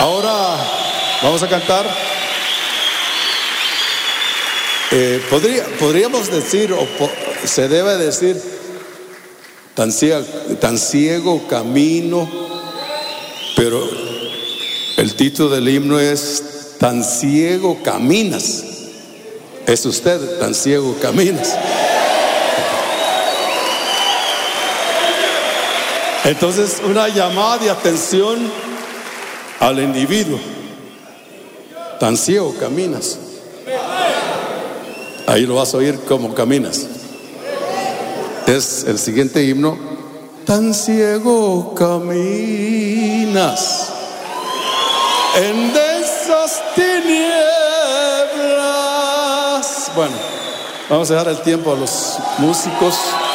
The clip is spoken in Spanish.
Ahora vamos a cantar. Podríamos decir, se debe decir, tan ciego camino, pero el título del himno es Tan ciego caminas. Es usted, tan ciego caminas. Entonces, una llamada de atención al individuo. Tan ciego caminas. Ahí lo vas a oír como caminas. Es el siguiente himno. Tan ciego caminas en densas tinieblas. Bueno, vamos a dejar el tiempo a los músicos.